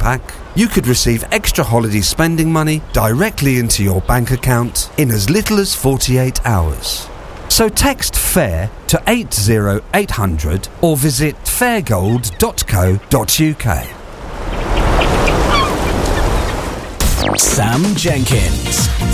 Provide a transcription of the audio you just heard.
pack, you could receive extra holiday spending money directly into your bank account in as little as 48 hours. So text FAIR to 80800 or visit fairgold.co.uk. Sam Jenkins.